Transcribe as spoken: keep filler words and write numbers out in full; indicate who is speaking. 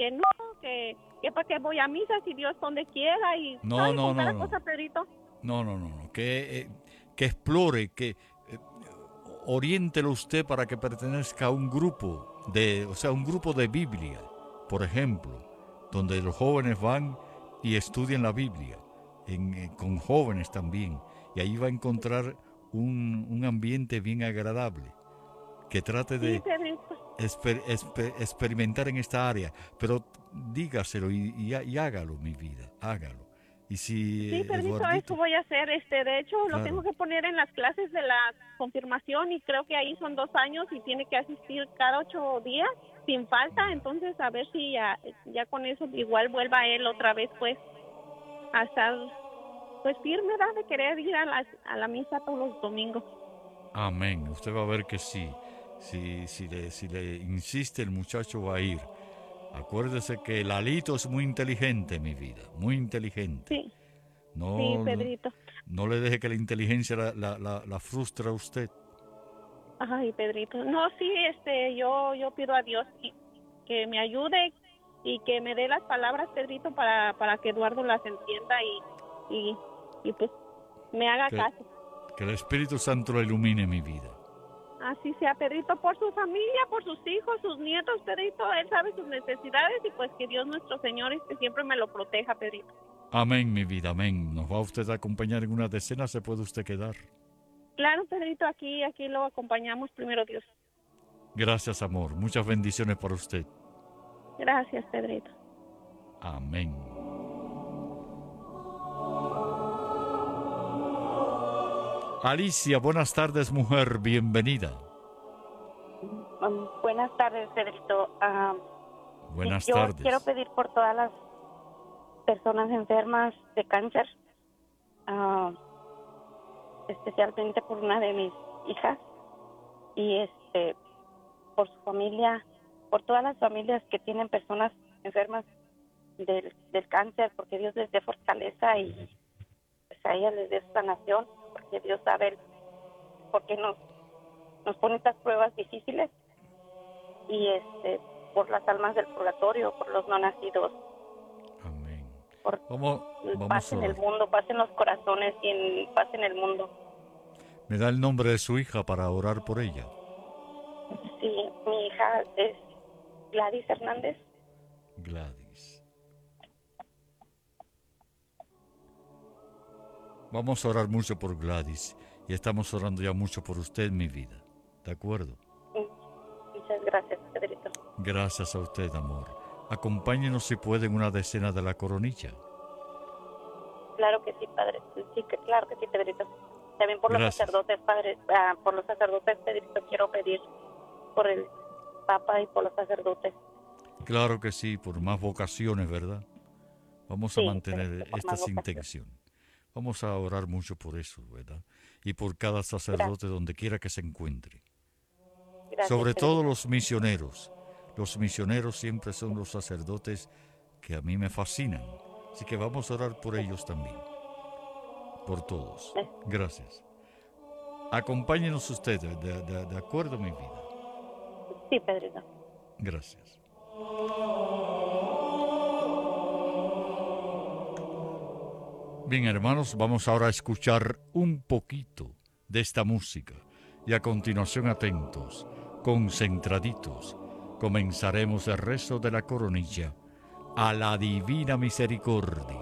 Speaker 1: que no, que, que para qué voy a misa si Dios donde quiera y
Speaker 2: No,
Speaker 1: ¿sabe?
Speaker 2: no,
Speaker 1: Con
Speaker 2: no,
Speaker 1: cada
Speaker 2: no.
Speaker 1: cosa, Pedrito.
Speaker 2: No, no, no, no. Que, eh, que explore, que eh, oriéntelo usted para que pertenezca a un grupo de, o sea, un grupo de Biblia, por ejemplo, donde los jóvenes van y estudian la Biblia, en, eh, con jóvenes también, y ahí va a encontrar un, un ambiente bien agradable, que trate
Speaker 1: Sí,
Speaker 2: de
Speaker 1: Pedrito.
Speaker 2: exper, exper, experimentar en esta área, pero dígaselo y, y, y hágalo, mi vida, hágalo. Y si
Speaker 1: Sí,
Speaker 2: eh,
Speaker 1: Pedrito, eso
Speaker 2: Eduardito,
Speaker 1: voy a hacer. Este, de hecho, lo tengo
Speaker 2: claro.
Speaker 1: que poner en las clases de la confirmación y creo que ahí son dos años y tiene que asistir cada ocho días sin falta. Entonces, a ver si ya, ya con eso igual vuelva él otra vez, pues, a estar, pues, firme, ¿verdad? De querer ir a la, a la misa todos los domingos.
Speaker 2: Amén. Usted va a ver que sí. Si, si, le, si le insiste, el muchacho va a ir. Acuérdese que Lalito es muy inteligente, mi vida. Muy inteligente.
Speaker 1: Sí, sí,
Speaker 2: No,
Speaker 1: Pedrito.
Speaker 2: no le deje que la inteligencia la, la, la, la frustre a usted.
Speaker 1: Ay, Pedrito. No, sí, este, yo, yo pido a Dios que, que me ayude y que me dé las palabras, Pedrito, para, para que Eduardo las entienda y, y, y pues me haga
Speaker 2: Que,
Speaker 1: caso.
Speaker 2: que el Espíritu Santo lo ilumine, mi vida.
Speaker 1: Así sea, Pedrito, por su familia, por sus hijos, sus nietos, Pedrito. Él sabe sus necesidades y pues que Dios nuestro Señor este siempre me lo proteja, Pedrito.
Speaker 2: Amén, mi vida, amén. ¿Nos va usted a acompañar en una decena? ¿Se puede usted quedar?
Speaker 1: Claro, Pedrito, aquí, aquí lo acompañamos, primero Dios.
Speaker 2: Gracias, amor. Muchas bendiciones para usted.
Speaker 1: Gracias, Pedrito.
Speaker 2: Amén. Alicia, buenas tardes, mujer. Bienvenida.
Speaker 3: Um, buenas tardes, Pedrito. Uh,
Speaker 2: buenas
Speaker 3: yo
Speaker 2: tardes.
Speaker 3: Quiero pedir por todas las personas enfermas de cáncer, uh, especialmente por una de mis hijas y este por su familia, por todas las familias que tienen personas enfermas del, del cáncer, porque Dios les dé fortaleza y pues a ellas les dé sanación, porque Dios sabe por qué nos, nos pone estas pruebas difíciles. Y este por las almas del purgatorio, por los no nacidos.
Speaker 2: Amén.
Speaker 3: Por
Speaker 2: vamos, vamos
Speaker 3: paz en el mundo, paz en los corazones y en, paz en el mundo.
Speaker 2: ¿Me da el nombre de su hija para orar por ella?
Speaker 3: Sí, mi hija es Gladys Hernández.
Speaker 2: Gladys. Vamos a orar mucho por Gladys y estamos orando ya mucho por usted, mi vida. ¿De acuerdo?
Speaker 3: Muchas gracias, Pedrito.
Speaker 2: Gracias a usted, amor. Acompáñenos si puede en una decena de la coronilla.
Speaker 3: Claro que sí, padre. Sí, que, claro que sí, Pedrito. También por
Speaker 2: Gracias.
Speaker 3: los sacerdotes, padre. Ah, por los sacerdotes, Pedrito, quiero pedir por el Papa y por los sacerdotes.
Speaker 2: Claro que sí, por más vocaciones, ¿verdad? Vamos
Speaker 3: sí,
Speaker 2: a mantener
Speaker 3: Pedrito,
Speaker 2: esta intención. Vamos a orar mucho por eso, ¿verdad? Y por cada sacerdote Gracias. Donde quiera que se encuentre.
Speaker 3: Gracias,
Speaker 2: Sobre
Speaker 3: Pedrito.
Speaker 2: todo los misioneros. Los misioneros siempre son los sacerdotes que a mí me fascinan. Así que vamos a orar por ellos también. Por todos. Gracias. Acompáñenos ustedes, de, de, de acuerdo, mi vida.
Speaker 3: Sí, Pedrito.
Speaker 2: Gracias. Bien, hermanos, vamos ahora a escuchar un poquito de esta música. Y a continuación, atentos, concentraditos, comenzaremos el rezo de la coronilla a la Divina Misericordia.